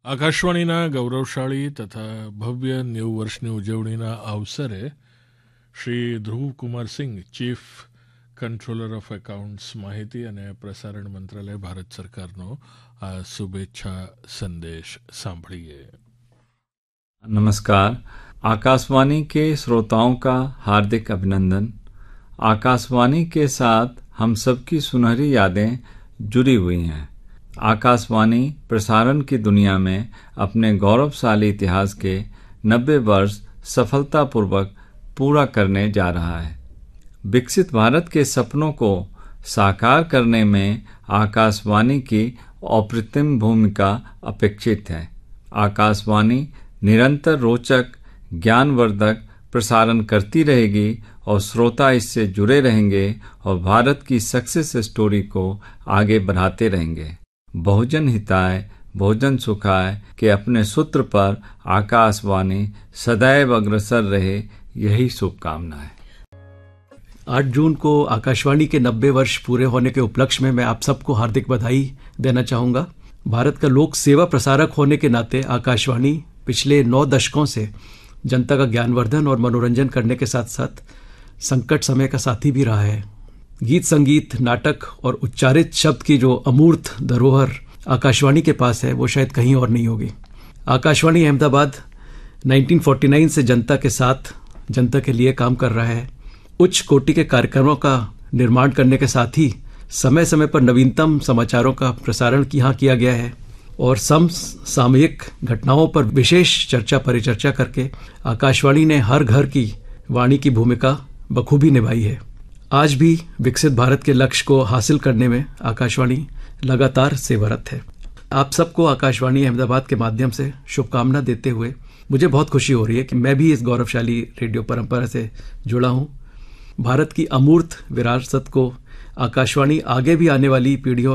આકાશવાણીના ગૌરવશાળી તથા ભવ્ય 90 વર્ષની ઉજવણીના અવસરે શ્રી ધ્રુવકુમાર સિંહ, ચીફ કંટ્રોલર ઓફ એકાઉન્ટ્સ, માહિતી અને પ્રસારણ મંત્રાલય, ભારત સરકારનો આ શુભેચ્છા સંદેશ સાંભળીએ. नमस्कार. आकाशवाणी के श्रोताओं का हार्दिक अभिनंदन. आकाशवाणी के साथ हम सबकी सुनहरी यादें जुड़ी हुई हैं. आकाशवाणी प्रसारण की दुनिया में अपने गौरवशाली इतिहास के 90 वर्ष सफलतापूर्वक पूरा करने जा रहा है. विकसित भारत के सपनों को साकार करने में आकाशवाणी की अप्रतिम भूमिका अपेक्षित है. आकाशवाणी निरंतर रोचक, ज्ञानवर्धक प्रसारण करती रहेगी और श्रोता इससे जुड़े रहेंगे और भारत की सक्सेस स्टोरी को आगे बढ़ाते रहेंगे. बहुजन हिताय, बहुजन सुखाय के अपने सूत्र पर आकाशवाणी सदैव अग्रसर रहे, यही शुभकामनाएं. 8 जून को आकाशवाणी के 90 वर्ष पूरे होने के उपलक्ष्य में मैं आप सबको हार्दिक बधाई देना चाहूँगा. भारत का लोक सेवा प्रसारक होने के नाते आकाशवाणी पिछले 9 दशकों से जनता का ज्ञानवर्धन और मनोरंजन करने के साथ साथ संकट समय का साथी भी रहा है. गीत, संगीत, नाटक और उच्चारित शब्द की जो अमूर्त धरोहर आकाशवाणी के पास है वो शायद कहीं और नहीं होगी. आकाशवाणी अहमदाबाद 1949 से जनता के साथ, जनता के लिए काम कर रहा है. उच्च कोटि के कार्यक्रमों का निर्माण करने के साथ ही समय समय पर नवीनतम समाचारों का प्रसारण यहाँ किया गया है और समसामयिक घटनाओं पर विशेष चर्चा परिचर्चा करके आकाशवाणी ने हर घर की वाणी की भूमिका बखूबी निभाई है. आज भी विकसित भारत के लक्ष्य को हासिल करने में आकाशवाणी लगातार सेवारत है. आप सबको आकाशवाणी अहमदाबाद के माध्यम से शुभकामना देते हुए मुझे बहुत खुशी हो रही है कि मैं भी इस गौरवशाली रेडियो परंपरा से जुड़ा हूँ. भारत की अमूर्त विरासत को आकाशवाणी आगे भी आने वाली पीढ़ियों